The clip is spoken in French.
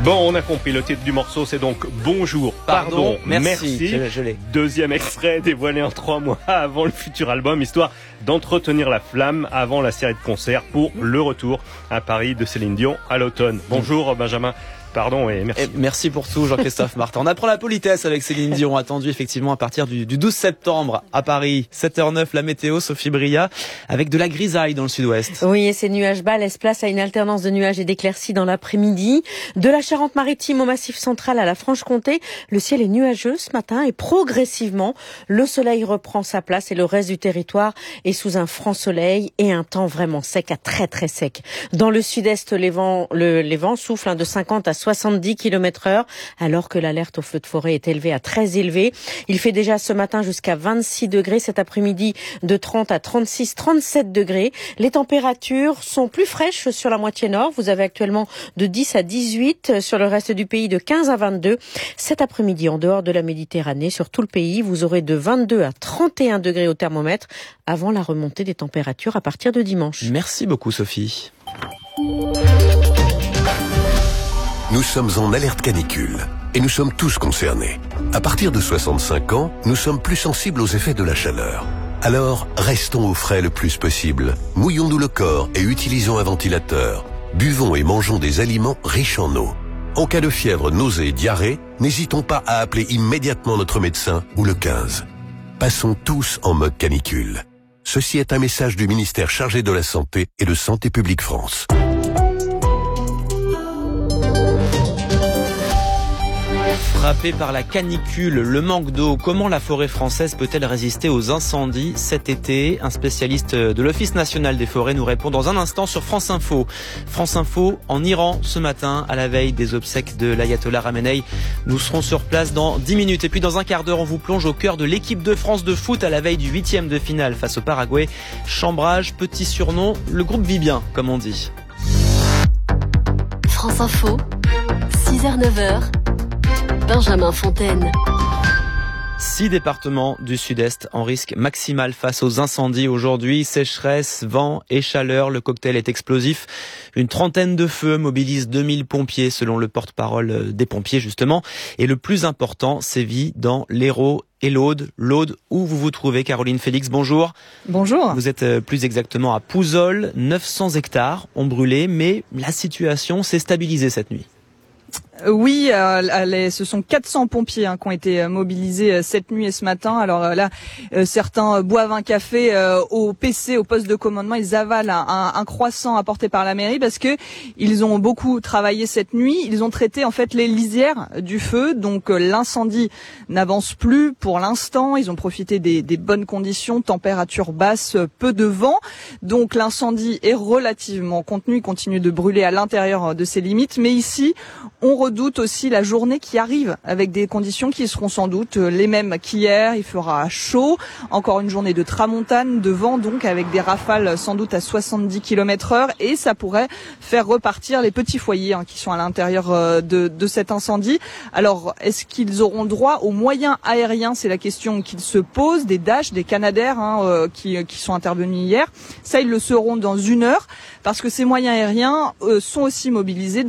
Bon, on a compris, le titre du morceau c'est donc Bonjour, pardon, merci. Je l'ai. Deuxième extrait dévoilé en 3 mois avant le futur album, histoire d'entretenir la flamme avant la série de concerts pour le retour à Paris de Céline Dion à l'automne. Bonjour Benjamin. Pardon et merci. Merci pour tout Jean-Christophe Martin. On apprend la politesse avec Céline Dion, attendue effectivement à partir du 12 septembre à Paris. 7h09, la météo, Sophie Bria, avec de la grisaille dans le sud-ouest. Oui, et ces nuages bas laissent place à une alternance de nuages et d'éclaircies dans l'après-midi. De la Charente-Maritime au Massif central à la Franche-Comté, le ciel est nuageux ce matin et progressivement, le soleil reprend sa place et le reste du territoire est sous un franc soleil et un temps vraiment sec à très très sec. Dans le sud-est, les vents soufflent de 50 à 70 km/h, alors que l'alerte au feu de forêt est élevée à très élevé. Il fait déjà ce matin jusqu'à 26 degrés, cet après-midi de 30 à 36, 37 degrés. Les températures sont plus fraîches sur la moitié nord. Vous avez actuellement de 10 à 18, sur le reste du pays de 15 à 22. Cet après-midi, en dehors de la Méditerranée, sur tout le pays, vous aurez de 22 à 31 degrés au thermomètre avant la remontée des températures à partir de dimanche. Merci beaucoup Sophie. Nous sommes en alerte canicule et nous sommes tous concernés. À partir de 65 ans, nous sommes plus sensibles aux effets de la chaleur. Alors, restons au frais le plus possible. Mouillons-nous le corps et utilisons un ventilateur. Buvons et mangeons des aliments riches en eau. En cas de fièvre, nausées, diarrhée, n'hésitons pas à appeler immédiatement notre médecin ou le 15. Passons tous en mode canicule. Ceci est un message du ministère chargé de la Santé et de Santé publique France. Frappée par la canicule, le manque d'eau, comment la forêt française peut-elle résister aux incendies cet été? Un spécialiste de l'Office national des forêts nous répond dans un instant sur France Info. France Info en Iran ce matin, à la veille des obsèques de l'ayatollah Khamenei. Nous serons sur place dans 10 minutes. Et puis dans un quart d'heure, on vous plonge au cœur de l'équipe de France de foot à la veille du 8e de finale face au Paraguay. Chambrage, petit surnom, le groupe vit bien, comme on dit. France Info, 6h-9h. Benjamin Fontaine. 6 départements du sud-est en risque maximal face aux incendies aujourd'hui. Sécheresse, vent et chaleur, le cocktail est explosif. Une trentaine de feux mobilisent 2000 pompiers selon le porte-parole des pompiers justement. Et le plus important sévit dans l'Hérault et l'Aude. L'Aude où vous vous trouvez, Caroline Félix, bonjour. Bonjour. Vous êtes plus exactement à Pouzol. 900 hectares ont brûlé, mais la situation s'est stabilisée cette nuit. Oui, ce sont 400 pompiers qui ont été mobilisés cette nuit et ce matin. Alors là, certains boivent un café au PC, au poste de commandement. Ils avalent un croissant apporté par la mairie parce que ils ont beaucoup travaillé cette nuit. Ils ont traité en fait les lisières du feu. Donc l'incendie n'avance plus pour l'instant. Ils ont profité des bonnes conditions, température basse, peu de vent. Donc l'incendie est relativement contenu. Il continue de brûler à l'intérieur de ses limites. Mais ici, on redoute aussi la journée qui arrive avec des conditions qui seront sans doute les mêmes qu'hier. Il fera chaud, encore une journée de tramontane, de vent donc avec des rafales sans doute à 70 km/h et ça pourrait faire repartir les petits foyers qui sont à l'intérieur de cet incendie. Alors est-ce qu'ils auront droit aux moyens aériens? C'est la question qu'ils se posent, des Dash, des Canadair qui sont intervenus hier. Ça, ils le seront dans 1 heure parce que ces moyens aériens sont aussi mobilisés